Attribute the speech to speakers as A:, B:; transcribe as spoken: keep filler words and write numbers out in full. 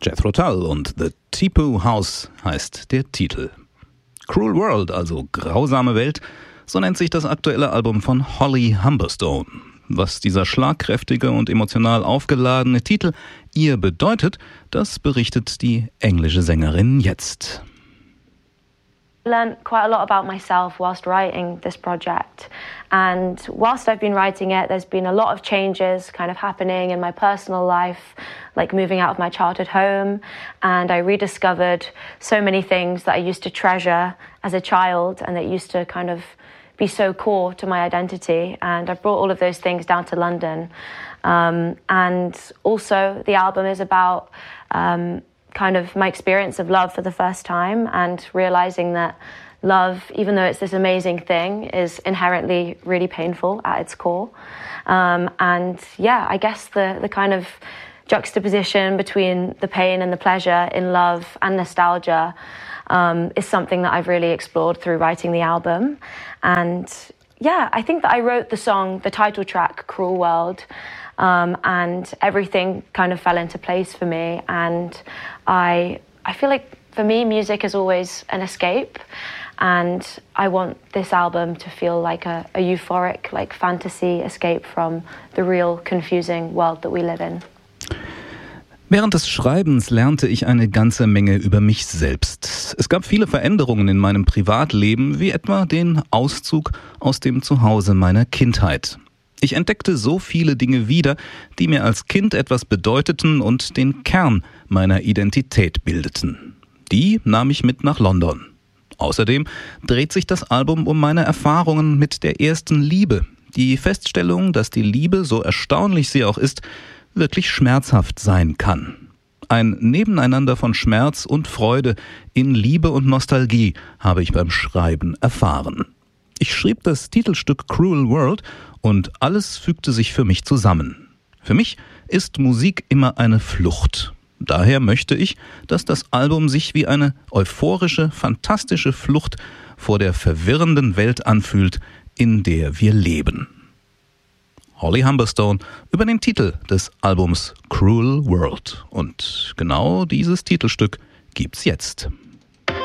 A: Jethro Tull und The Tipu House heißt der Titel. Cruel World, also grausame Welt, so nennt sich das aktuelle Album von Holly Humberstone. Was dieser schlagkräftige und emotional aufgeladene Titel ihr bedeutet, das berichtet die englische Sängerin jetzt.
B: I learned quite a lot about myself whilst writing this project, and whilst I've been writing it, there's been a lot of changes kind of happening in my personal life, like moving out of my childhood home, and I rediscovered so many things that I used to treasure as a child and that used to kind of be so core to my identity, and I brought all of those things down to London. Um, and also the album is about um, kind of my experience of love for the first time and realizing that love, even though it's this amazing thing, is inherently really painful at its core. Um, and yeah, I guess the, the kind of juxtaposition between the pain and the pleasure in love and nostalgia um, is something that I've really explored through writing the album. And yeah, I think that I wrote the song, the title track, Cruel World, Um, and everything kind of fell into place for me. And I, I feel like for me, music is always an escape. And I want this album to feel like a, a euphoric, like fantasy escape from the real confusing world that we live in.
A: Während des Schreibens lernte ich eine ganze Menge über mich selbst. Es gab viele Veränderungen in meinem Privatleben, wie etwa den Auszug aus dem Zuhause meiner Kindheit. Ich entdeckte so viele Dinge wieder, die mir als Kind etwas bedeuteten und den Kern meiner Identität bildeten. Die nahm ich mit nach London. Außerdem dreht sich das Album um meine Erfahrungen mit der ersten Liebe. Die Feststellung, dass die Liebe, so erstaunlich sie auch ist, wirklich schmerzhaft sein kann. Ein Nebeneinander von Schmerz und Freude in Liebe und Nostalgie habe ich beim Schreiben erfahren. Ich schrieb das Titelstück Cruel World und alles fügte sich für mich zusammen. Für mich ist Musik immer eine Flucht. Daher möchte ich, dass das Album sich wie eine euphorische, fantastische Flucht vor der verwirrenden Welt anfühlt, in der wir leben. Holly Humberstone über den Titel des Albums Cruel World. Und genau dieses Titelstück gibt's jetzt.